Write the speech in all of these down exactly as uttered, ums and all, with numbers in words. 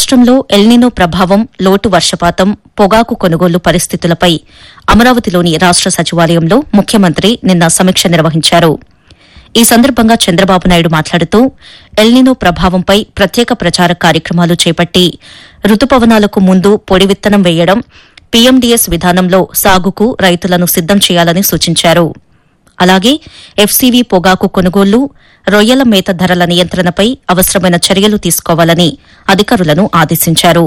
రాష్టంలో ఎల్నినో ప్రభావం, లోటు వర్షపాతం, పొగాకు కొనుగోలు పరిస్థితులపై అమరావతిలోని రాష్ట సచివాలయంలో ముఖ్యమంత్రి నిన్న సమీక్ష నిర్వహించారు. ఈ సందర్భంగా చంద్రబాబు నాయుడు మాట్లాడుతూ ఎల్నినో ప్రభావంపై ప్రత్యేక ప్రచార కార్యక్రమాలు చేపట్టి రుతుపవనాలకు ముందు పొడి విత్తనం వేయడం, పీఎండీఎస్ విధానంలో సాగుకు రైతులను సిద్దం చేయాలని సూచించారు. అలాగే ఎఫ్సీవీ పొగాకు కొనుగోళ్లు, రొయ్యల మేత ధరల నియంత్రణపై అవసరమైన చర్యలు తీసుకోవాలని అధికారులను ఆదేశించారు.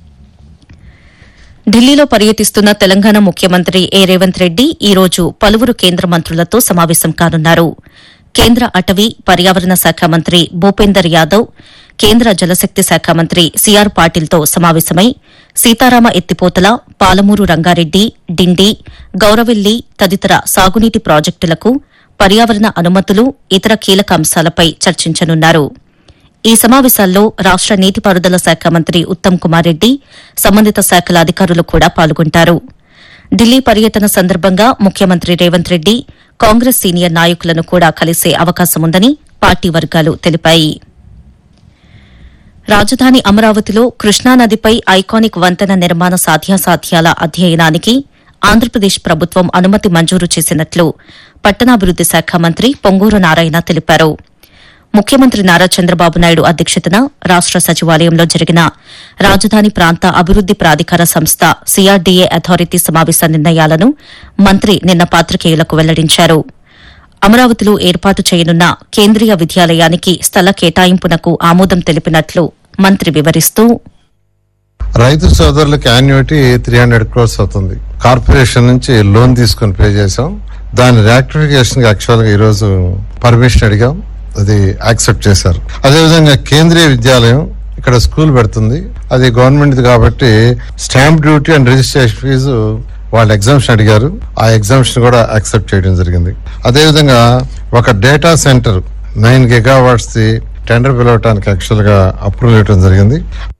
ఢిల్లీలో పర్యటిస్తున్న తెలంగాణ ముఖ్యమంత్రి ఏ రేవంత్ రెడ్డి ఈ రోజు పలువురు కేంద్ర మంత్రులతో సమావేశం కానున్నారు. కేంద్ర అటవీ, పర్యావరణ శాఖ మంత్రి భూపేందర్ యాదవ్, కేంద్ర జలశక్తి శాఖ మంత్రి సీఆర్ పాటిల్తో సమావేశమై సీతారామ ఎత్తిపోతల, పాలమూరు రంగారెడ్డి, డిండి, గౌరవెల్లి తదితర సాగునీటి ప్రాజెక్టులకు పర్యావరణ అనుమతులు, ఇతర కీలక అంశాలపై చర్చించనున్నారు. ఈ సమావేశాల్లో రాష్ట నీటిపారుదల శాఖ మంత్రి ఉత్తమ్ కుమార్ రెడ్డి, సంబంధిత శాఖల అధికారులు కూడా పాల్గొంటారు. ఢిల్లీ పర్యటన సందర్భంగా ముఖ్యమంత్రి రేవంత్ రెడ్డి కాంగ్రెస్ సీనియర్ నాయకులను కూడా కలిసే అవకాశముందని పార్టీ వర్గాలు తెలిపాయి. రాజధాని అమరావతిలో కృష్ణానదిపై ఐకానిక్ వంతెన నిర్మాణ సాధ్యాసాధ్యాల అధ్యయనానికి ఆంధ్రప్రదేశ్ ప్రభుత్వం అనుమతి మంజూరు చేసినట్లు పట్టణాభివృద్ది శాఖ మంత్రి పొంగూరు నారాయణ తెలిపారు. ముఖ్యమంత్రి నారా చంద్రబాబు నాయుడు అధ్యక్షతన రాష్ట సచివాలయంలో జరిగిన రాజధాని ప్రాంత అభివృద్ది ప్రాధికార సంస్థ సీఆర్డీఏ అథారిటీ సమావేశ నిర్ణయాలను మంత్రి నిన్న పాత్రికేయులకు వెల్లడించారు. అమరావతిలో ఏర్పాటు చేయనున్న కేంద్రీయ విద్యాలయానికి స్థల కేటాయింపునకు ఆమోదం తెలిపినట్లు మంత్రి వివరిస్తూ, రైతు సోదరులకు యాన్యుటీ త్రీ హండ్రెడ్ క్రోర్స్ అవుతుంది. కార్పొరేషన్ నుంచి లోన్ తీసుకుని పే చేశాం. దాని రియాక్టిఫికేషన్ యాక్చువల్ గా ఈ రోజు పర్మిషన్ అడిగాం, అది యాక్సెప్ట్ చేశారు. అదేవిధంగా కేంద్రీయ విద్యాలయం ఇక్కడ స్కూల్ పెడుతుంది, అది గవర్నమెంట్ కాబట్టి stamp duty and registration fee వాళ్ళు ఎగ్జామ్షన్ అడిగారు, ఆ ఎగ్జామ్షన్ కూడా యాక్సెప్ట్ చేయడం జరిగింది. అదేవిధంగా ఒక data centre nine gigawatts the tender పిలవటానికి actual గా అప్రూవల్ ఇవ్వడం జరిగింది.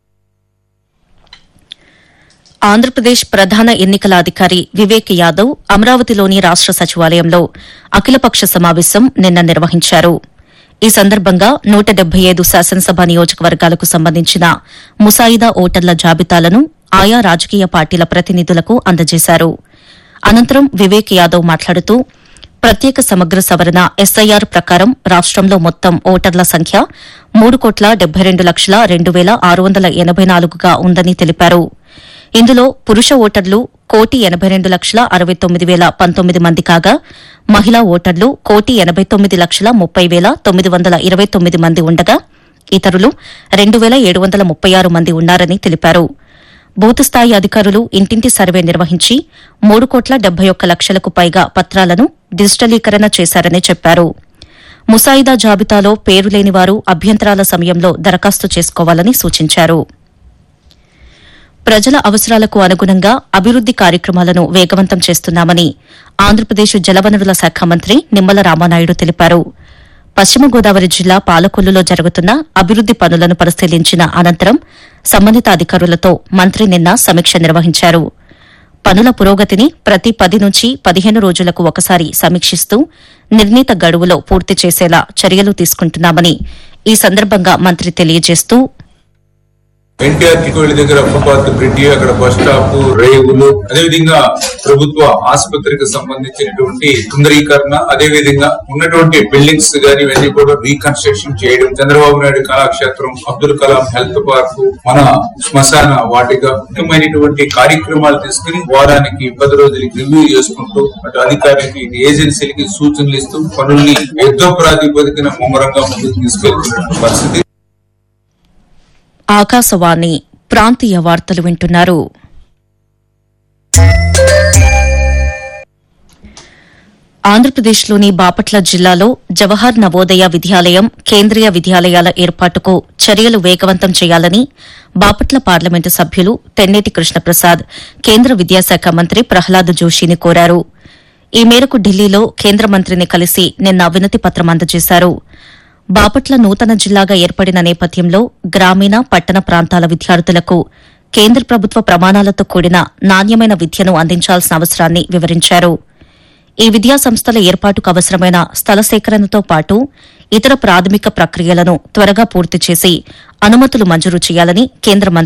ఆంధ్రప్రదేశ్ ప్రధాన ఎన్నికల అధికారి వివేక్ యాదవ్ అమరావతిలోని రాష్ట సచివాలయంలో అఖిలపక్ష సమావేశం నిన్న నిర్వహించారు. ఈ సందర్భంగా నూట డెబ్బై ఐదు శాసనసభ నియోజకవర్గాలకు సంబంధించిన ముసాయిదా ఓటర్ల జాబితాలను ఆయా రాజకీయ పార్టీల ప్రతినిధులకు అందజేశారు. అనంతరం వివేక్ యాదవ్ మాట్లాడుతూ ప్రత్యేక సమగ్ర సవరణ ఎస్ఐఆర్ ప్రకారం రాష్టంలో మొత్తం ఓటర్ల సంఖ్య మూడు కోట్ల డెబ్బై రెండు లక్షల రెండు వేల ఆరు వందల ఎనబై నాలుగుగా ఉందని తెలిపారు. ఇందులో పురుష ఓటర్లు కోటి ఎనబై రెండు లక్షల అరవై తొమ్మిది వేల పంతొమ్మిది మంది కాగా, మహిళా ఓటర్లు కోటి ఎనబై తొమ్మిది లక్షల ముప్పై వేల తొమ్మిది వందల ఇరవై తొమ్మిది మంది ఉండగా, ఇతరులు రెండు వేల ఏడు వందల ముప్పై ఆరు మంది ఉన్నారని తెలిపారు. బూత్ స్థాయి అధికారులు ఇంటింటి సర్వే నిర్వహించి మూడు కోట్ల డెబ్బై ఒక్క లక్షలకు పైగా పత్రాలను డిజిటలీకరణ చేశారని చెప్పారు. ముసాయిదా జాబితాలో పేరు లేని వారు అభ్యంతరాల సమయంలో దరఖాస్తు చేసుకోవాలని సూచించారు. ప్రజల అవసరాలకు అనుగుణంగా అభివృద్ది కార్యక్రమాలను వేగవంతం చేస్తున్నామని ఆంధ్రప్రదేశ్ జలవనరుల శాఖ మంత్రి నిమ్మల రామానాయుడు తెలిపారు. పశ్చిమ గోదావరి జిల్లా పాలకొల్లులో జరుగుతున్న అభివృద్ది పనులను పరిశీలించిన అనంతరం సంబంధిత అధికారులతో మంత్రి నిన్న సమీక్ష నిర్వహించారు. పనుల పురోగతిని ప్రతి పది నుంచి పదిహేను రోజులకు ఒకసారి సమీక్షిస్తూ నిర్ణీత గడువులో పూర్తి చేసేలా చర్యలు తీసుకుంటున్నామని ఈ సందర్భంగా మంత్రి తెలియజేస్తూ, ఎన్టీఆర్ టికోళ్ళ దగ్గర ఫుట్పాత్ బ్రిడ్జి, అక్కడ బస్ స్టాప్, రేవులు, అదేవిధంగా ప్రభుత్వ ఆసుపత్రికి సంబంధించినటువంటి సుందరీకరణ, అదేవిధంగా ఉన్నటువంటి బిల్డింగ్స్ గానీ ఇవన్నీ కూడా రీకన్స్ట్రక్షన్ చేయడం, చంద్రబాబు నాయుడు కళాక్షేత్రం, అబ్దుల్ కలాం హెల్త్ పార్క్, మన శ్మశాన వాటిక, ముఖ్యమైనటువంటి కార్యక్రమాలు తీసుకుని వారానికి పది రోజులకి రివ్యూ చేసుకుంటూ అటు అధికారికి ఏజెన్సీలకి సూచనలు ఇస్తూ పనుల్ని యుద్ధ ప్రాతిపదికన ముమ్మరంగా ముందుకు తీసుకెళ్తున్న పరిస్థితి. ఆకాశవాణి ప్రాంతీయ వార్తలు వింటున్నారు. ఆంధ్రప్రదేశ్లోని బాపట్ల జిల్లాలో జవహర్ నవోదయ విద్యాలయం, కేంద్రీయ విద్యాలయాల ఏర్పాటుకు చర్యలు వేగవంతం చేయాలని బాపట్ల పార్లమెంటు సభ్యులు తెన్నేటి కృష్ణప్రసాద్ కేంద్ర విద్యాశాఖ మంత్రి ప్రహ్లాద్ జోషిని కోరారు. ఈ మేరకు ఢిల్లీలో కేంద్ర మంత్రిని కలిసి నిన్న వినతిపత్రం అందజేశారు. బాపట్ల నూతన జిల్లాగా ఏర్పడిన నేపథ్యంలో గ్రామీణ, పట్టణ ప్రాంతాల విద్యార్థులకు కేంద్ర ప్రభుత్వ ప్రమాణాలతో కూడిన నాణ్యమైన విద్యను అందించాల్సిన అవసరాన్ని వివరించారు. ఈ విద్యా సంస్థల ఏర్పాటుకు అవసరమైన స్థల సేకరణతో పాటు ఇతర ప్రాథమిక ప్రక్రియలను త్వరగా పూర్తి చేసి అనుమతులు మంజూరు చేయాలని కేంద్ర మంత్రి